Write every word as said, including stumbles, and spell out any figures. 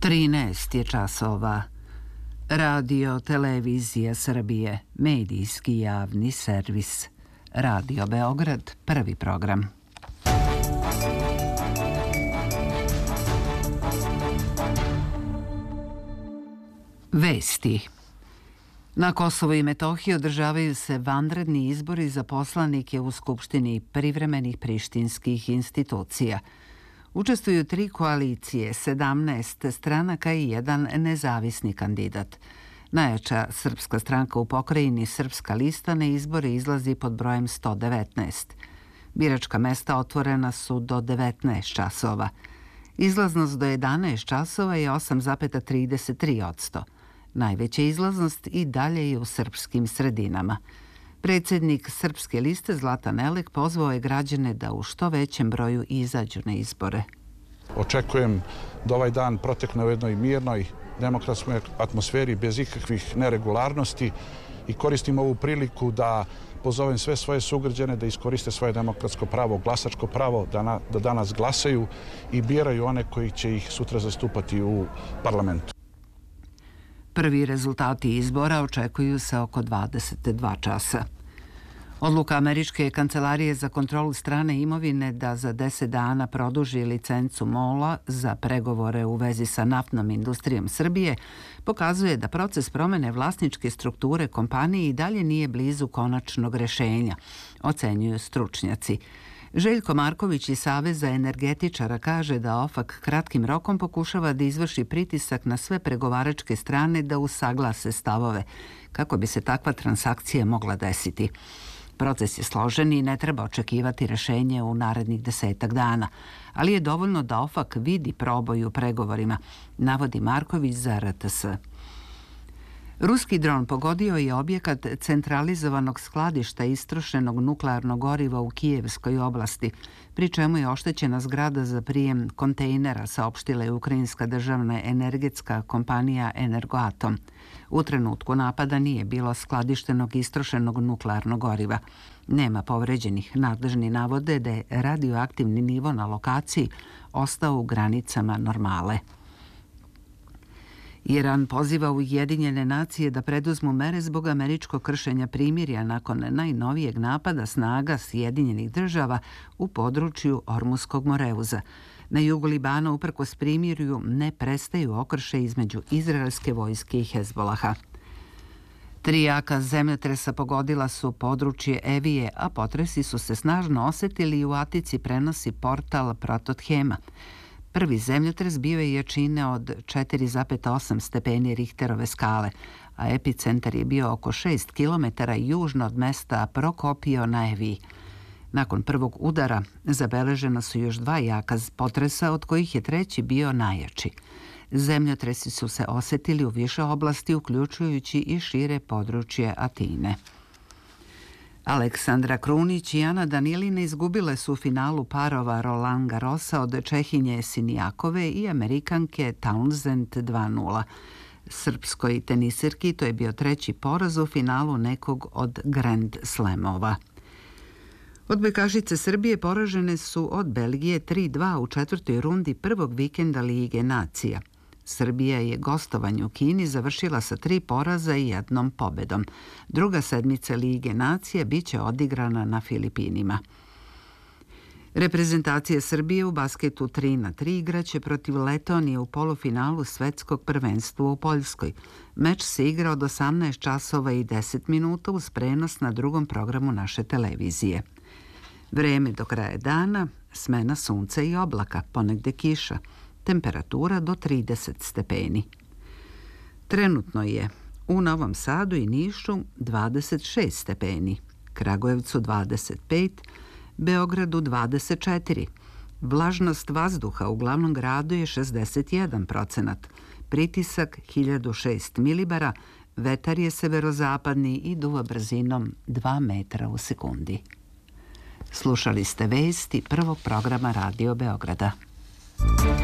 trinaest je časova. Radio Televizija Srbije, medijski javni servis. Radio Beograd, prvi program. Vesti. Na Kosovu i Metohiji održavaju se vanredni izbori za poslanike u Skupštini privremenih prištinskih institucija. Učestvuju tri koalicije, sedamnaest stranaka i jedan nezavisni kandidat. Najjača srpska stranka u pokrajini Srpska lista na izbore izlazi pod brojem sto devetnaest. Biračka mesta otvorena su do devetnaest časova. Izlaznost do jedanaest časova je osam zarez trideset tri posto. Najveća izlaznost i dalje je u srpskim sredinama. Predsjednik Srpske liste Zlatan Elek pozvao je građane da u što većem broju izađu na izbore. Očekujem da ovaj dan protekne u jednoj mirnoj, demokratskoj atmosferi bez ikakvih neregularnosti i koristim ovu priliku da pozovem sve svoje sugrađane da iskoriste svoje demokratsko pravo, glasačko pravo, da, na, da danas glasaju i biraju one koji će ih sutra zastupati u parlamentu. Prvi rezultati izbora očekuju se oko dvadeset dva časa. Odluka Američke kancelarije za kontrolu strane imovine da za deset dana produži licencu MOL-a za pregovore u vezi sa naftnom industrijom Srbije pokazuje da proces promene vlasničke strukture kompanije i dalje nije blizu konačnog rešenja, ocenjuju stručnjaci. Željko Marković iz Saveza energetičara kaže da OFAK kratkim rokom pokušava da izvrši pritisak na sve pregovaračke strane da usaglase stavove, kako bi se takva transakcija mogla desiti. Proces je složen i ne treba očekivati rešenje u narednih desetak dana, ali je dovoljno da OFAK vidi proboj u pregovorima, navodi Marković za R T S. Ruski dron pogodio je objekat centralizovanog skladišta istrošenog nuklearnog goriva u Kijevskoj oblasti, pri čemu je oštećena zgrada za prijem kontejnera, saopštila je ukrajinska državna energetska kompanija Energoatom. U trenutku napada nije bilo skladištenog istrošenog nuklearnog goriva. Nema povređenih. Nadležni navode da je radioaktivni nivo na lokaciji ostao u granicama normale. Iran poziva Ujedinjene nacije da preduzmu mere zbog američkog kršenja primirja nakon najnovijeg napada snaga Sjedinjenih država u području Ormuskog Moreuza. Na jugu Libana uprkos primirju ne prestaju okršaji između izraelske vojske i Hezbolaha. Tri jaka zemljotresa pogodila su područje Evije, a potresi su se snažno osetili i u Atici, prenosi portal Protothema. Prvi zemljotres bio je jačine od četiri zarez osam stepeni Richterove skale, a epicentar je bio oko šest kilometara južno od mesta Prokopio na Eviji. Nakon prvog udara zabeležena su još dva jaka potresa, od kojih je treći bio najjači. Zemljotresi su se osetili u više oblasti, uključujući i šire područje Atine. Aleksandra Krunić i Ana Danilina izgubile su u finalu parova Roland Garrosa od Čehinje Sinijakove i Amerikanke Townsend dva nula. Srpskoj tenisirki to je bio treći poraz u finalu nekog od Grand Slamova. Odbojkašice Srbije poražene su od Belgije tri dva u četvrtoj rundi prvog vikenda Lige nacija. Srbija je gostovanje u Kini završila sa tri poraza i jednom pobedom. Druga sedmica Lige nacije biće odigrana na Filipinima. Reprezentacija Srbije u basketu tri na tri igraće protiv Letonije u polufinalu svetskog prvenstva u Poljskoj. Meč se igra od osamnaest časova i deset minuta uz prenos na drugom programu naše televizije. Vreme do kraja dana, smena sunca i oblaka, ponegde kiša. Temperatura do trideset stepeni. Trenutno je u Novom Sadu i Nišu dvadeset šest stepeni, Kragujevcu dvadeset pet, Beogradu dvadeset četiri. Vlažnost vazduha u glavnom gradu je šezdeset jedan procenat, pritisak hiljadu šest milibara, vetar je severozapadni i duva brzinom dva metra u sekundi. Slušali ste vesti prvog programa Radio Beograda.